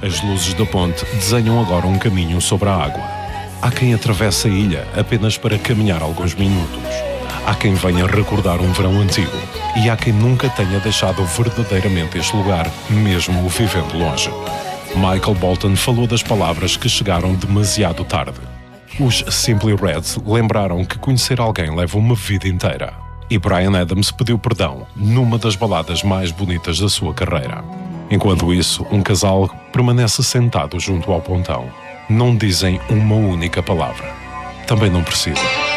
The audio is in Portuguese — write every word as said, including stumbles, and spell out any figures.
As luzes da ponte desenham agora um caminho sobre a água. Há quem atravesse a ilha apenas para caminhar alguns minutos. Há quem venha recordar um verão antigo. E há quem nunca tenha deixado verdadeiramente este lugar, mesmo o vivendo longe. Michael Bolton falou das palavras que chegaram demasiado tarde. Os Simply Reds lembraram que conhecer alguém leva uma vida inteira. E Bryan Adams pediu perdão numa das baladas mais bonitas da sua carreira. Enquanto isso, um casal permanece sentado junto ao pontão. Não dizem uma única palavra. Também não precisa.